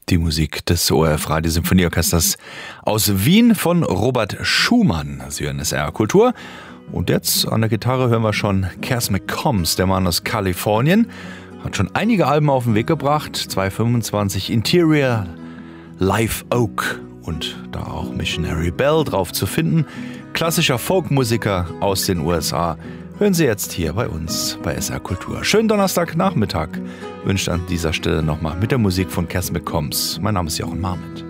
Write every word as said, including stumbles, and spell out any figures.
Die Musik des O R F-Radio-Symphonieorchesters aus Wien von Robert Schumann. Sie hören S R Kultur. Und jetzt an der Gitarre hören wir schon Cass McCombs, der Mann aus Kalifornien. Hat schon einige Alben auf den Weg gebracht. zweihundertfünfundzwanzig Interior, Live Oak und da auch Missionary Bell drauf zu finden. Klassischer Folkmusiker aus den U S A. Hören Sie jetzt hier bei uns bei S R Kultur. Schönen Donnerstagnachmittag wünscht an dieser Stelle nochmal mit der Musik von Cass McCombs. Mein Name ist Jochen Marmit.